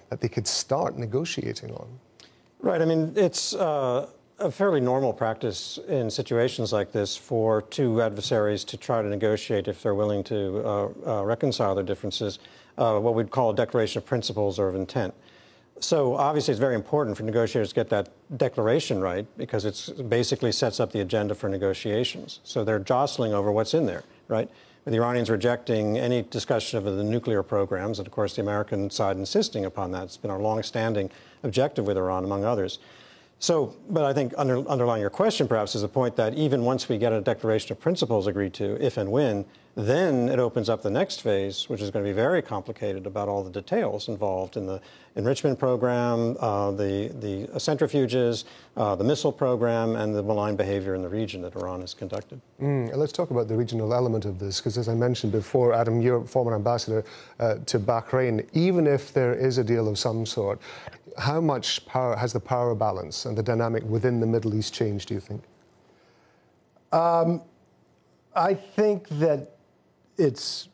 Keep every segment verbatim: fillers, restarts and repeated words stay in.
that they could start negotiating on? Right. I mean, it's uh, a fairly normal practice in situations like this for two adversaries to try to negotiate if they're willing to uh, uh, reconcile their differences, uh, what we'd call a declaration of principles or of intent. So obviously it's very important for negotiators to get that declaration right because it basically sets up the agenda for negotiations. So they're jostling over what's in there, right? With the Iranians rejecting any discussion of the nuclear programs, and of course the American side insisting upon that. It's been our long-standing objective with Iran, among others. So, but I think under, underlying your question perhaps is the point that even once we get a declaration of principles agreed to, if and when, then it opens up the next phase, which is going to be very complicated about all the details involved in the enrichment program, uh, the, the centrifuges, uh, the missile program, and the malign behavior in the region that Iran has conducted. Mm, let's talk about the regional element of this, because as I mentioned before, Adam, you're former ambassador uh, to Bahrain. Even if there is a deal of some sort, how much power has the power balance and the dynamic within the Middle East changed, do you think? Um, I think that it's,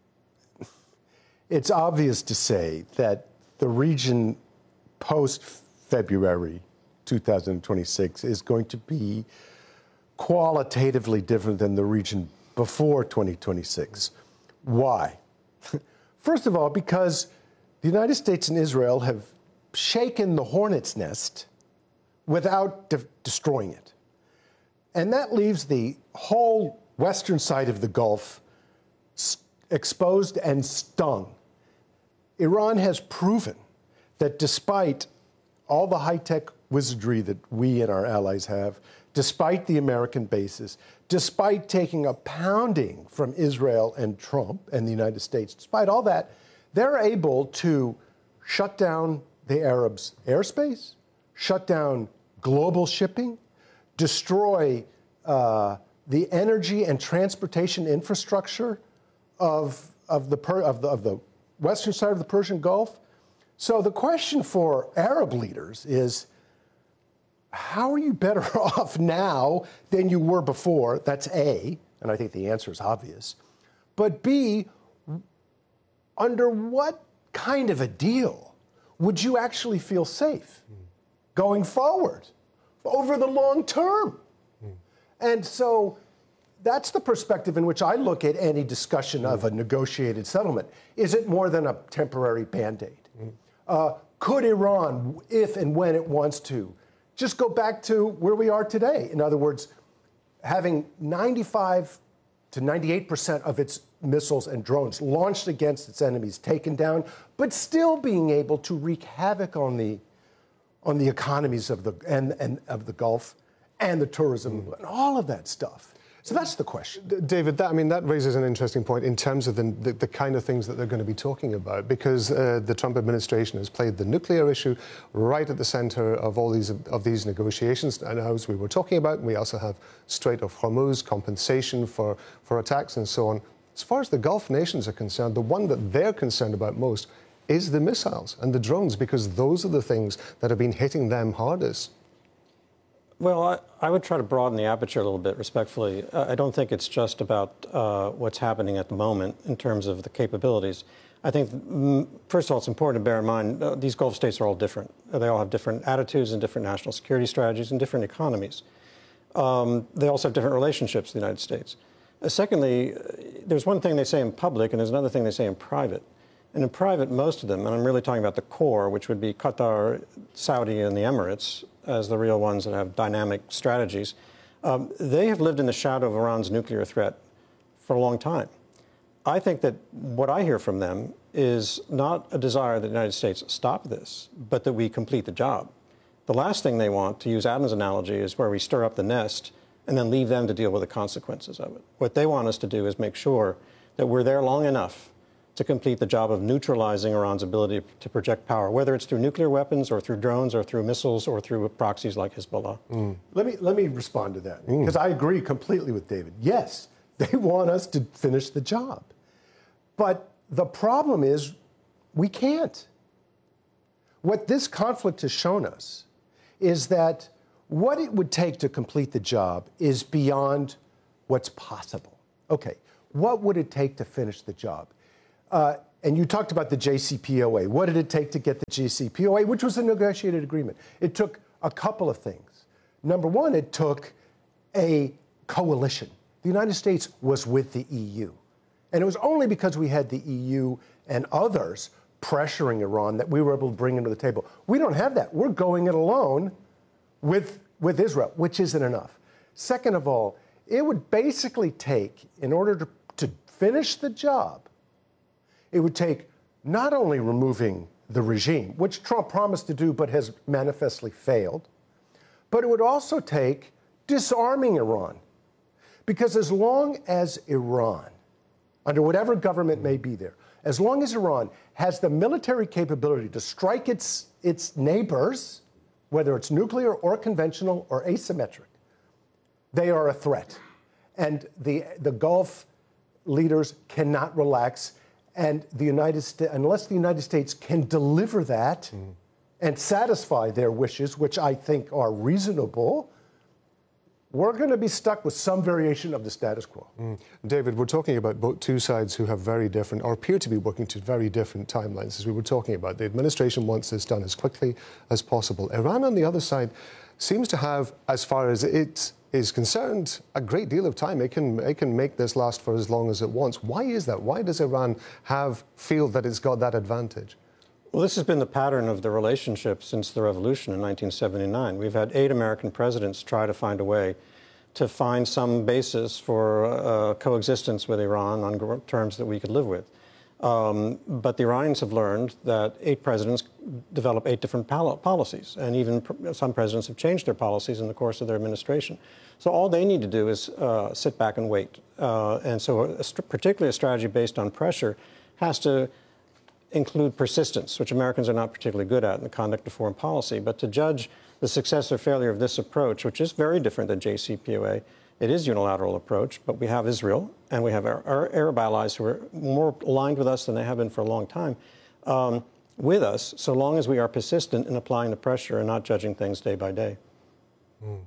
it's obvious to say that the region post-February two thousand twenty-six is going to be qualitatively different than the region before twenty twenty-six. Why? First of all, because the United States and Israel have shaken the hornet's nest without de- destroying it. And that leaves the whole western side of the Gulf s- exposed and stung. Iran has proven that despite all the high-tech wizardry that we and our allies have, despite the American bases, despite taking a pounding from Israel and Trump and the United States, despite all that, they're able to shut down the Arabs' airspace, shut down global shipping, destroy uh, the energy and transportation infrastructure of, of, the per, of, the, of the western side of the Persian Gulf. So the question for Arab leaders is, how are you better off now than you were before? That's A, and I think the answer is obvious. But B, under what kind of a deal would you actually feel safe going forward over the long term? Mm. And so that's the perspective in which I look at any discussion mm. of a negotiated settlement. Is it more than a temporary Band-Aid? Mm. Uh, could Iran, if and when it wants to, just go back to where we are today? In other words, having ninety-five to ninety-eight percent of its missiles and drones launched against its enemies taken down, but still being able to wreak havoc on the on the economies of the and, and of the Gulf and the tourism mm. and all of that stuff. So that's the question. D- David, that, I mean, that raises an interesting point in terms of the, the, the kind of things that they're going to be talking about, because uh, the Trump administration has played the nuclear issue right at the center of all these of these negotiations. And as we were talking about, we also have Strait of Hormuz, compensation for, for attacks and so on. As far as the Gulf nations are concerned, the one that they're concerned about most is the missiles and the drones, because those are the things that have been hitting them hardest. Well, I, I would try to broaden the aperture a little bit, respectfully. Uh, I don't think it's just about uh, what's happening at the moment in terms of the capabilities. I think, mm, first of all, it's important to bear in mind uh, these Gulf states are all different. They all have different attitudes and different national security strategies and different economies. Um, they also have different relationships with the United States. Uh, secondly, uh, there's one thing they say in public and there's another thing they say in private. And in private, most of them, and I'm really talking about the core, which would be Qatar, Saudi, and the Emirates, as the real ones that have dynamic strategies, um, they have lived in the shadow of Iran's nuclear threat for a long time. I think that what I hear from them is not a desire that the United States stop this, but that we complete the job. The last thing they want, to use Adam's analogy, is where we stir up the nest and then leave them to deal with the consequences of it. What they want us to do is make sure that we're there long enough to complete the job of neutralizing Iran's ability to project power, whether it's through nuclear weapons or through drones or through missiles or through proxies like Hezbollah. Mm. Let me let me respond to that, because mm. I agree completely with David. Yes, they want us to finish the job. But the problem is we can't. What this conflict has shown us is that what it would take to complete the job is beyond what's possible. Okay, what would it take to finish the job? Uh, and you talked about the J C P O A. What did it take to get the J C P O A, which was a negotiated agreement? It took a couple of things. Number one, it took a coalition. The United States was with the E U. And it was only because we had the E U and others pressuring Iran that we were able to bring them to the table. We don't have that. We're going it alone with, with Israel, which isn't enough. Second of all, it would basically take, in order to, to finish the job, it would take not only removing the regime, which Trump promised to do but has manifestly failed, but it would also take disarming Iran. Because as long as Iran, under whatever government may be there, as long as Iran has the military capability to strike its, its neighbors, whether it's nuclear or conventional or asymmetric, they are a threat. And the, the Gulf leaders cannot relax. And the United States, unless the United States can deliver that mm. and satisfy their wishes, which I think are reasonable, we're going to be stuck with some variation of the status quo. Mm. David, we're talking about both two sides who have very different, or appear to be working to very different timelines, as we were talking about. The administration wants this done as quickly as possible. Iran, on the other side, seems to have, as far as it is concerned, a great deal of time. It can, it can make this last for as long as it wants. Why is that? Why does Iran have feel that it's got that advantage? Well, this has been the pattern of the relationship since the revolution in nineteen seventy-nine. We've had eight American presidents try to find a way to find some basis for uh, coexistence with Iran on terms that we could live with. Um, but the Iranians have learned that eight presidents develop eight different pol- policies, and even pr- some presidents have changed their policies in the course of their administration. So all they need to do is uh, sit back and wait. Uh, and so a st- particularly a strategy based on pressure has to include persistence, which Americans are not particularly good at in the conduct of foreign policy. But to judge the success or failure of this approach, which is very different than J C P O A, it is a unilateral approach, but we have Israel and we have our, our Arab allies who are more aligned with us than they have been for a long time, um, with us, so long as we are persistent in applying the pressure and not judging things day by day. Mm.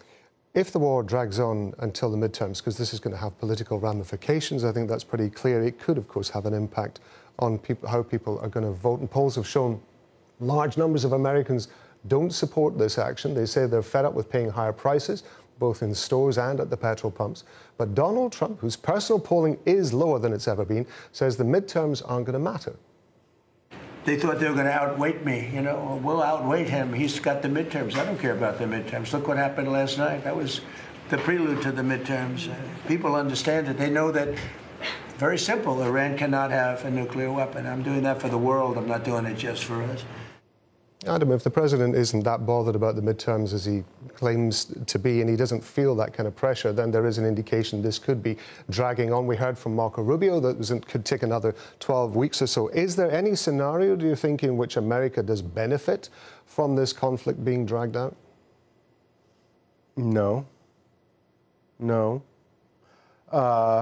If the war drags on until the midterms, because this is going to have political ramifications, I think that's pretty clear. It could, of course, have an impact on people, how people are going to vote. And polls have shown large numbers of Americans don't support this action. They say they're fed up with paying higher prices, both in stores and at the petrol pumps. But Donald Trump, whose personal polling is lower than it's ever been, says the midterms aren't going to matter. They thought they were going to outweight me. You know, we'll outweight him. He's got the midterms. I don't care about the midterms. Look what happened last night. That was the prelude to the midterms. Uh, people understand it. They know that, very simple, Iran cannot have a nuclear weapon. I'm doing that for the world. I'm not doing it just for us. Adam, if the president isn't that bothered about the midterms as he claims to be, and he doesn't feel that kind of pressure, then there is an indication this could be dragging on. We heard from Marco Rubio that it could take another twelve weeks or so. Is there any scenario, do you think, in which America does benefit from this conflict being dragged out? No. No. Uh,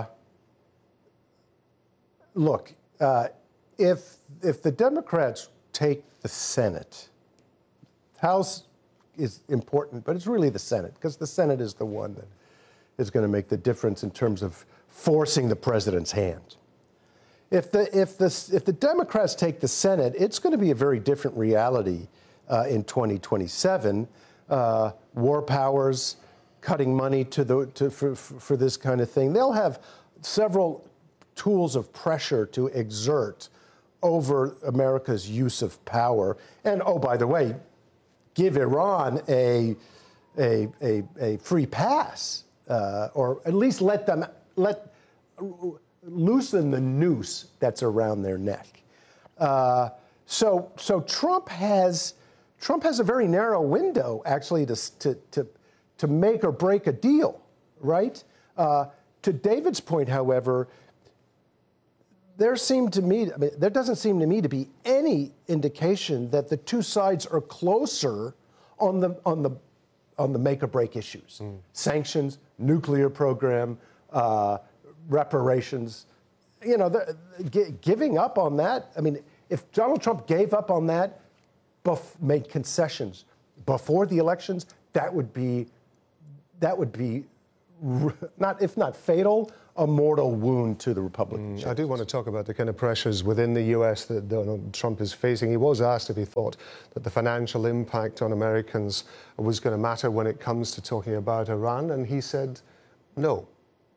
look, uh, if if the Democrats take the Senate, House is important, but it's really the Senate, because the Senate is the one that is going to make the difference in terms of forcing the president's hand. If the if the if the Democrats take the Senate, it's going to be a very different reality uh, in twenty twenty-seven. Uh, war powers cutting money to the to for, for this kind of thing. They'll have several tools of pressure to exert over America's use of power. And, oh, by the way, give Iran a, a, a, a free pass, uh, or at least let them, let, loosen the noose that's around their neck. Uh, so, so Trump has, Trump has a very narrow window, actually, to, to, to, to make or break a deal, right? Uh, to David's point, however, There seemed to me, I mean, there doesn't seem to me to be any indication that the two sides are closer on the on the on the make or break issues: mm. sanctions, nuclear program, uh, reparations. You know, the, g- giving up on that. I mean, if Donald Trump gave up on that, bef- made concessions before the elections, that would be that would be r- not if not fatal, a mortal wound to the Republican. Mm, I do want to talk about the kind of pressures within the U S that Donald Trump is facing. He was asked if he thought that the financial impact on Americans was going to matter when it comes to talking about Iran, and he said no.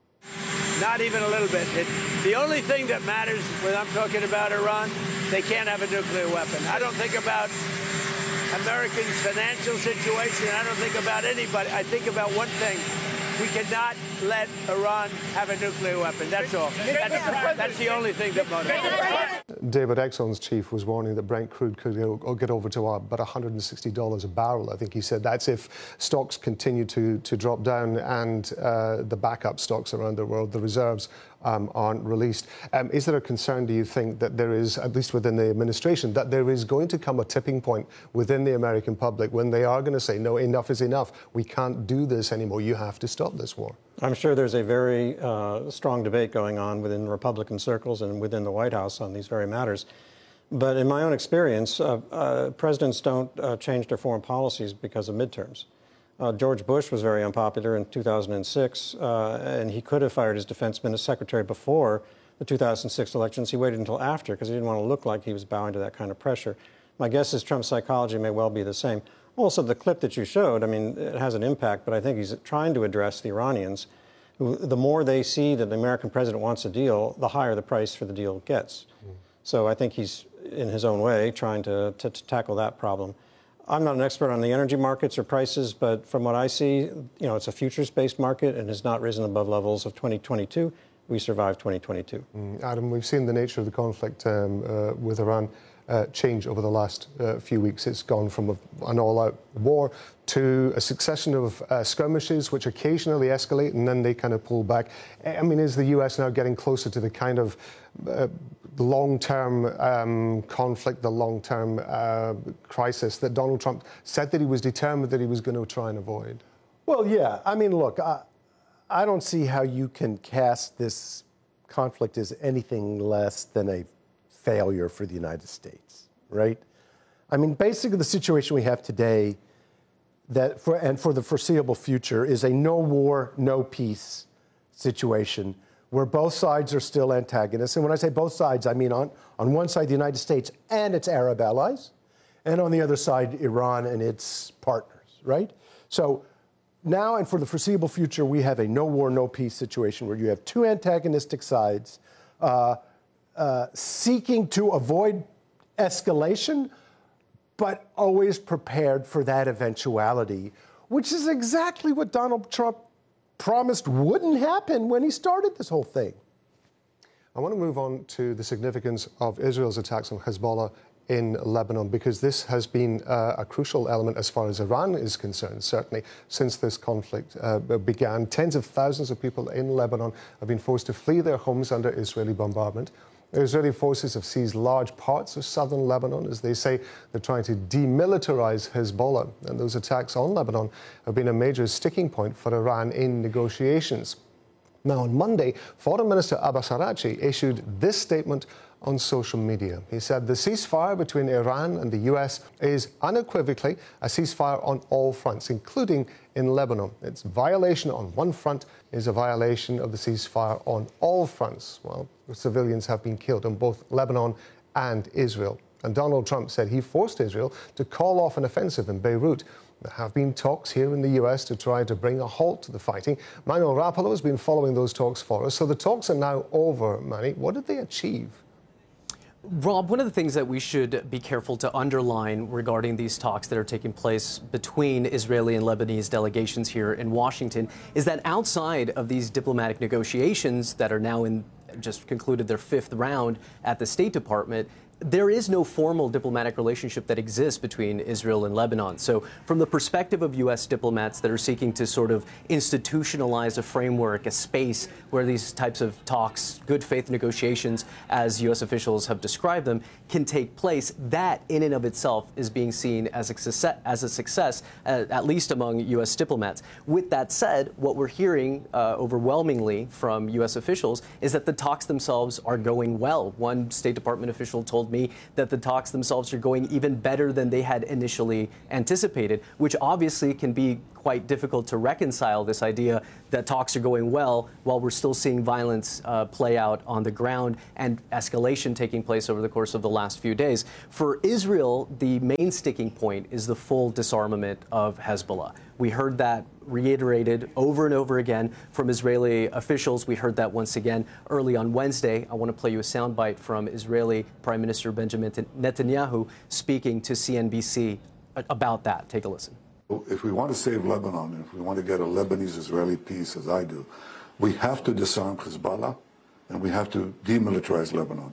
Not even a little bit. It, the only thing that matters when I'm talking about Iran, they can't have a nuclear weapon. I don't think about Americans' financial situation. I don't think about anybody. I think about one thing. We cannot let Iran have a nuclear weapon. That's all. That's, that's the only thing that motivates. David, Exxon's chief was warning that Brent crude could go, get over to about one hundred sixty dollars a barrel. I think he said that's if stocks continue to, to drop down and uh, the backup stocks around the world, the reserves, um, aren't released. Um, is there a concern, do you think, that there is, at least within the administration, that there is going to come a tipping point within the American public when they are going to say, no, enough is enough. We can't do this anymore. You have to stop this war. I'm sure there's a very uh, strong debate going on within Republican circles and within the White House on these very matters. But in my own experience, uh, uh, presidents don't uh, change their foreign policies because of midterms. Uh, George Bush was very unpopular in two thousand six, uh, and he could have fired his defense minister secretary before the two thousand six elections. He waited until after because he didn't want to look like he was bowing to that kind of pressure. My guess is Trump's psychology may well be the same. Also, the clip that you showed, I mean, it has an impact, but I think he's trying to address the Iranians, who, the more they see that the American president wants a deal, the higher the price for the deal gets. Mm. So I think he's, in his own way, trying to, to, to tackle that problem. I'm not an expert on the energy markets or prices, but from what I see, you know, it's a futures-based market and has not risen above levels of twenty twenty-two. We survived twenty twenty-two. Mm, Adam, we've seen the nature of the conflict um, uh, with Iran uh, change over the last uh, few weeks. It's gone from a, an all-out war to a succession of uh, skirmishes, which occasionally escalate and then they kind of pull back. I mean, is the U S now getting closer to the kind of uh, long-term um, conflict, the long-term uh, crisis that Donald Trump said that he was determined that he was going to try and avoid? Well, yeah. I mean, look, I, I don't see how you can cast this conflict as anything less than a failure for the United States, right? I mean, basically the situation we have today that for, and for the foreseeable future is a no war, no peace situation where both sides are still antagonists. And when I say both sides, I mean on, on one side, the United States and its Arab allies, and on the other side, Iran and its partners, right? So now and for the foreseeable future, we have a no war, no peace situation where you have two antagonistic sides uh, uh, seeking to avoid escalation, but always prepared for that eventuality, which is exactly what Donald Trump promised wouldn't happen when he started this whole thing. I want to move on to the significance of Israel's attacks on Hezbollah in Lebanon, because this has been uh, a crucial element as far as Iran is concerned, certainly since this conflict uh, began. Tens of thousands of people in Lebanon have been forced to flee their homes under Israeli bombardment. The Israeli forces have seized large parts of southern Lebanon. As they say, they're trying to demilitarize Hezbollah. And those attacks on Lebanon have been a major sticking point for Iran in negotiations. Now, on Monday, Foreign Minister Abbas Araghchi issued this statement on social media. He said the ceasefire between Iran and the U S is unequivocally a ceasefire on all fronts, including in Lebanon. Its violation on one front is a violation of the ceasefire on all fronts. Well, civilians have been killed in both Lebanon and Israel. And Donald Trump said he forced Israel to call off an offensive in Beirut. There have been talks here in the U S to try to bring a halt to the fighting. Manuel Rapalo has been following those talks for us. So the talks are now over, Manny. What did they achieve? Rob, one of the things that we should be careful to underline regarding these talks that are taking place between Israeli and Lebanese delegations here in Washington is that outside of these diplomatic negotiations that are now in just concluded their fifth round at the State Department, there is no formal diplomatic relationship that exists between Israel and Lebanon. So from the perspective of U S diplomats that are seeking to sort of institutionalize a framework, a space where these types of talks, good faith negotiations, as U S officials have described them, can take place, that in and of itself is being seen as a success, as a success uh, at least among U S diplomats. With that said, what we're hearing uh, overwhelmingly from U S officials is that the talks themselves are going well. One State Department official told me that the talks themselves are going even better than they had initially anticipated, which obviously can be quite difficult to reconcile this idea that talks are going well while we're still seeing violence uh, play out on the ground and escalation taking place over the course of the last few days. For Israel, the main sticking point is the full disarmament of Hezbollah. We heard that reiterated over and over again from Israeli officials. We heard that once again early on Wednesday. I want to play you a soundbite from Israeli Prime Minister Benjamin Netanyahu speaking to C N B C about that. Take a listen. If we want to save Lebanon, and if we want to get a Lebanese-Israeli peace, as I do, we have to disarm Hezbollah and we have to demilitarize Lebanon.